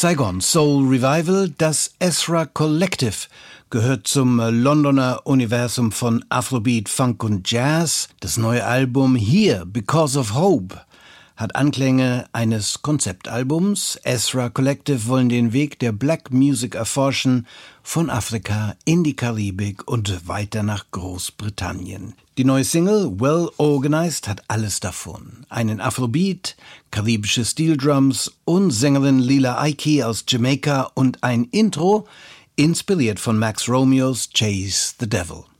Saigon Soul Revival, das Ezra Collective, gehört zum Londoner Universum von Afrobeat, Funk und Jazz. Das neue Album Here, Because of Hope, hat Anklänge eines Konzeptalbums. Ezra Collective wollen den Weg der Black Music erforschen, von Afrika in die Karibik und weiter nach Großbritannien. Die neue Single Well Organized hat alles davon. Einen Afrobeat, karibische Steel Drums und Sängerin Lila Ike aus Jamaika und ein Intro, inspiriert von Max Romeos Chase the Devil.